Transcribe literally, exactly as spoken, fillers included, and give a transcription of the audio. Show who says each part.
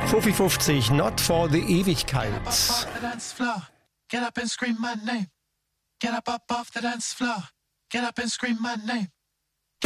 Speaker 1: fünfundfünfzig, Not for the Ewigkeit.
Speaker 2: Get up and scream my name. Get up, up off the dance floor. Get up and scream my name.